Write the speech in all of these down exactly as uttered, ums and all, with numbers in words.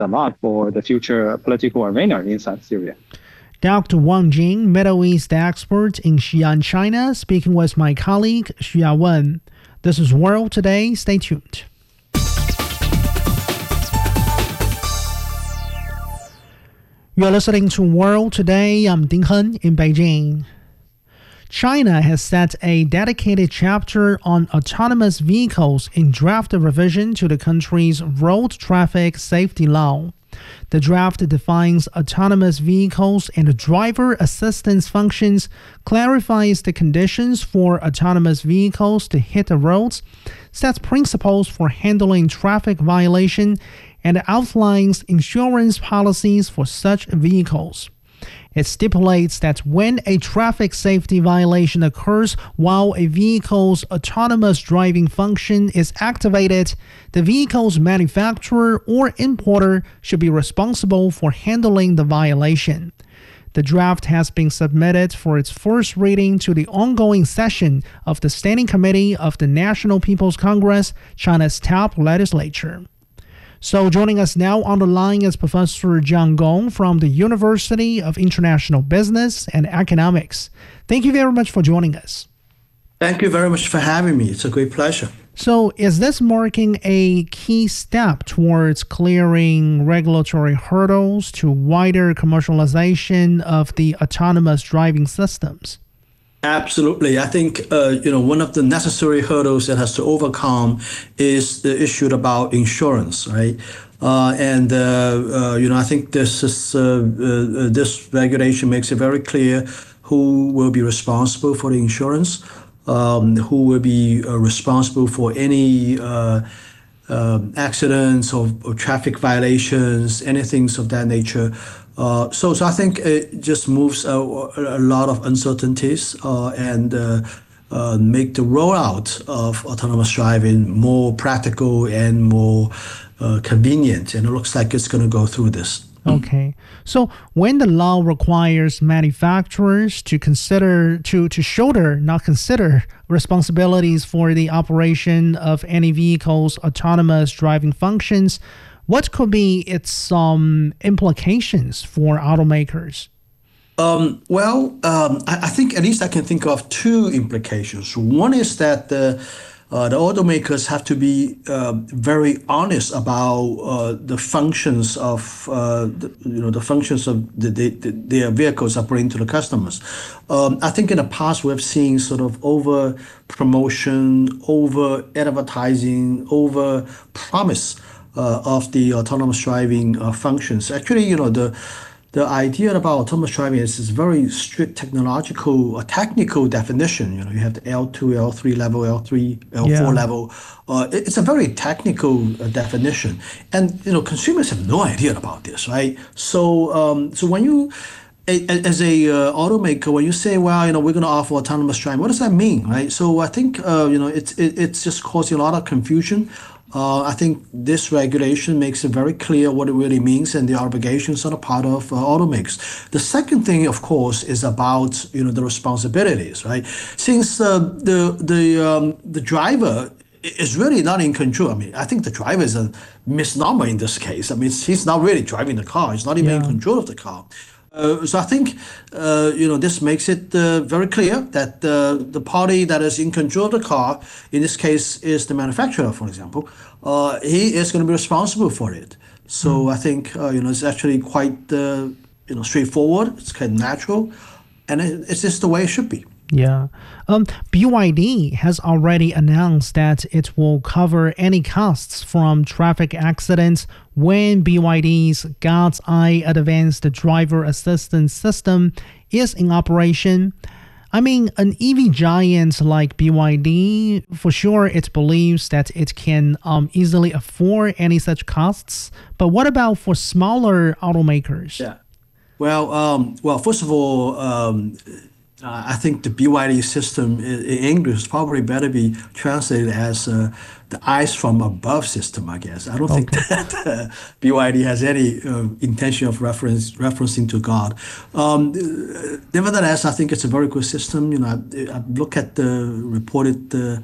a lot for the future political arena inside Syria. Doctor Wang Jing, Middle East expert in Xi'an, China, speaking with my colleague Xu Wen. This is World Today. Stay tuned. You're listening to World Today. I'm Ding Hen in Beijing. China has set a dedicated chapter on autonomous vehicles in draft revision to the country's road traffic safety law. The draft defines autonomous vehicles and driver assistance functions, clarifies the conditions for autonomous vehicles to hit the roads, sets principles for handling traffic violation, and outlines insurance policies for such vehicles. It stipulates that when a traffic safety violation occurs while a vehicle's autonomous driving function is activated, the vehicle's manufacturer or importer should be responsible for handling the violation. The draft has been submitted for its first reading to the ongoing session of the Standing Committee of the National People's Congress, China's top legislature. So joining us now on the line is Professor Jiang Gong from the University of International Business and Economics. Thank you very much for joining us. Thank you very much for having me. It's a great pleasure. So is this marking a key step towards clearing regulatory hurdles to wider commercialization of the autonomous driving systems? Absolutely. I think, uh, you know, one of the necessary hurdles that has to overcome is the issue about insurance, right? Uh, and, uh, uh, you know, I think this is, uh, uh, this regulation makes it very clear who will be responsible for the insurance, um, who will be uh, responsible for any uh, uh, accidents or, or traffic violations, anything of that nature. Uh, so, so I think it just moves a, a lot of uncertainties uh, and uh, uh, make the rollout of autonomous driving more practical and more uh, convenient. And it looks like it's going to go through this. Okay. So when the law requires manufacturers to consider, to, to shoulder, not consider, responsibilities for the operation of any vehicle's autonomous driving functions, what could be its um, implications for automakers? Um, well, um, I, I think at least I can think of two implications. One is that the uh, the automakers have to be uh, very honest about uh, the functions of uh, the, you know the functions of the, the, the, their vehicles are bringing to the customers. Um, I think in the past we've seen sort of over promotion, over advertising, over promise Uh, of the autonomous driving uh, functions. Actually, you know, the the idea about autonomous driving is this very strict technological, uh, technical definition. You know, you have the L two, L three level, L three, L four yeah. level. Uh, it, it's a very technical uh, definition, and you know, consumers have no idea about this, right? So, um, so when you as a uh, automaker, when you say, well, you know, we're going to offer autonomous driving, what does that mean, right? So I think, uh, you know, it's it, it's just causing a lot of confusion. Uh, I think this regulation makes it very clear what it really means and the obligations on the part of uh, automakers. The second thing, of course, is about, you know, the responsibilities, right? Since uh, the the um, the driver is really not in control. I mean, I think the driver is a misnomer in this case. I mean, he's not really driving the car. He's not even yeah. in control of the car. Uh, so I think, uh, you know, this makes it uh, very clear that uh, the party that is in control of the car, in this case, is the manufacturer, for example. Uh, he is going to be responsible for it. So mm. I think, uh, you know, it's actually quite, uh, you know, straightforward. It's kind of natural, and it, it's just the way it should be. Yeah. Um, B Y D has already announced that it will cover any costs from traffic accidents when B Y D's God's Eye Advanced Driver Assistance System is in operation. I mean, an E V giant like B Y D, for sure it believes that it can um, easily afford any such costs. But what about for smaller automakers? Yeah. Well, um, well, first of all, um, Uh, I think the B Y D system in, in English probably better be translated as uh, the eyes from above system, I guess. I don't okay. think that uh, B Y D has any uh, intention of reference referencing to God. Um, nevertheless, I think it's a very good system. You know, I, I look at the reported uh,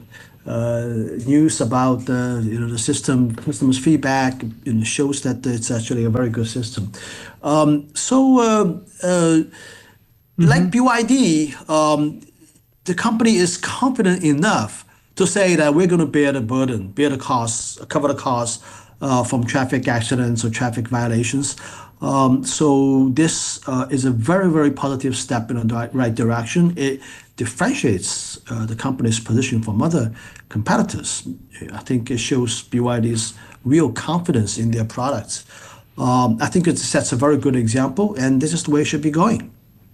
uh, news about the you know the system customers feedback, you know, shows that it's actually a very good system. Um, so uh, uh, like B Y D, um, the company is confident enough to say that we're going to bear the burden, bear the costs, cover the costs uh, from traffic accidents or traffic violations. Um, so this uh, is a very, very positive step in the right, right direction. It differentiates uh, the company's position from other competitors. I think it shows B Y D's real confidence in their products. Um, I think it sets a very good example, and this is the way it should be going.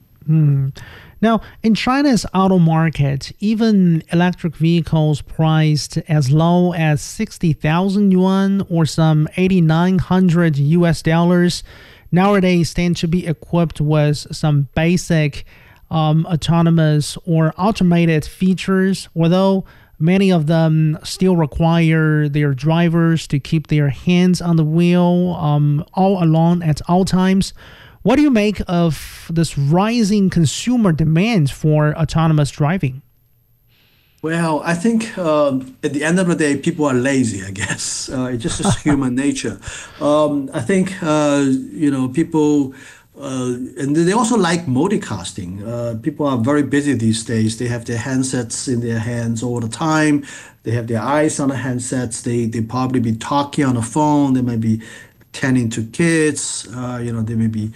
Now, in China's auto market, even electric vehicles priced as low as sixty thousand yuan or some eighty-nine hundred U S dollars nowadays tend to be equipped with some basic um, autonomous or automated features, although many of them still require their drivers to keep their hands on the wheel um, all along at all times. What do you make of this rising consumer demand for autonomous driving? Well, I think um, at the end of the day, people are lazy, I guess. Uh, it's just it's human nature. Um, I think, uh, you know, people, uh, and they also like multicasting. Uh, people are very busy these days. They have their handsets in their hands all the time. They have their eyes on the handsets. They, they probably be talking on the phone. They might be tending to kids, uh, you know, they may be,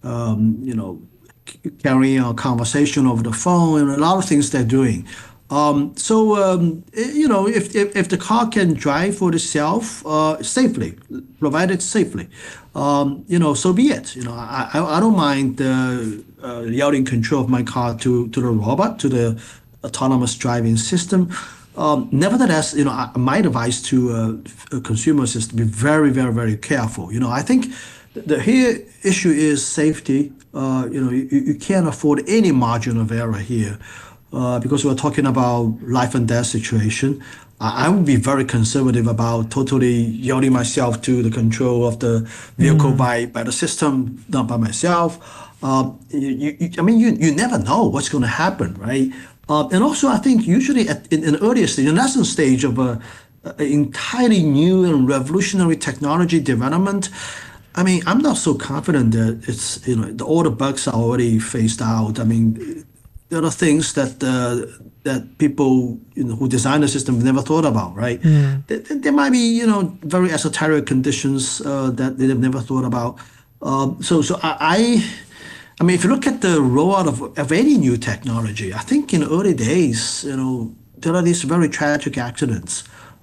um, you know, carrying a conversation over the phone, and a lot of things they're doing. Um, so, um, you know, if, if, if the car can drive for itself uh, safely, provided safely, um, you know, so be it. You know, I, I, I don't mind uh, uh, yielding control of my car to, to the robot, to the autonomous driving system. Um, nevertheless, you know, I, my advice to uh, consumers is to be very, very, very careful. You know, I think the, the here issue is safety. Uh, you know, you, you can't afford any margin of error here uh, because we're talking about life and death situation. I, I would be very conservative about totally yielding myself to the control of the vehicle mm. by, by the system, not by myself. Um, you, you, I mean, you, you never know what's going to happen, right? Uh, and also, I think usually at, in an earlier stage, in the nascent stage of a, a entirely new and revolutionary technology development, I mean, I'm not so confident that it's, you know, the, all the bugs are already phased out. I mean, there are things that uh, that people, you know, who design the system never thought about, right? Mm. There, there might be, you know, very esoteric conditions uh, that they've never thought about. Um, so, so I. I I mean, if you look at the rollout of, of any new technology, I think in early days, you know, there are these very tragic accidents.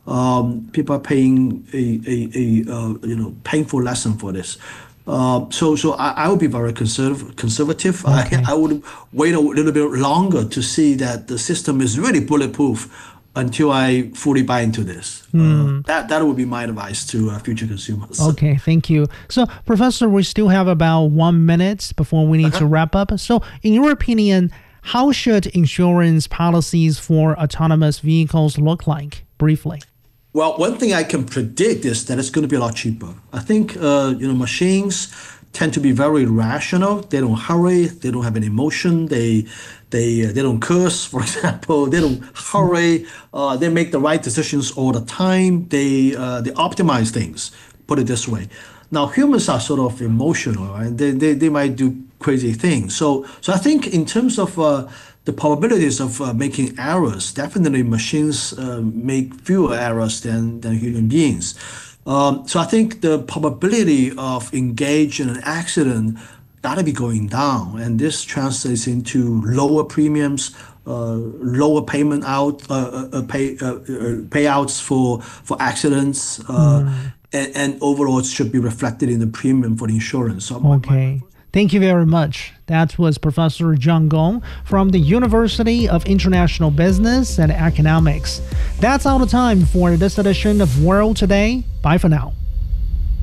Um, people are paying a, a, a uh, you know, painful lesson for this. Uh, so so I, I would be very conserv- conservative. Okay. I, I would wait a little bit longer to see that the system is really bulletproof until I fully buy into this. Mm. Uh, that that would be my advice to uh, future consumers. Okay, thank you. So, Professor, we still have about one minute before we need uh-huh. to wrap up. So, in your opinion, how should insurance policies for autonomous vehicles look like, briefly? Well, one thing I can predict is that it's going to be a lot cheaper. I think uh, you know machines tend to be very rational. They don't hurry. They don't have an emotion. They they uh, they don't curse, for example. They don't hurry. Uh, they make the right decisions all the time. They uh, they optimize things. Put it this way. Now humans are sort of emotional, right? They they, they might do crazy things. So so I think in terms of uh, the probabilities of uh, making errors, definitely machines uh, make fewer errors than than human beings. Um, so I think the probability of engaging in an accident got to be going down, and this translates into lower premiums, uh, lower payment out, uh, uh, pay, uh, uh, payouts for for accidents, uh, mm. and, and overall it should be reflected in the premium for the insurance. So okay. Thank you very much. That was Professor John Gong from the University of International Business and Economics. That's all the time for this edition of World Today. Bye for now.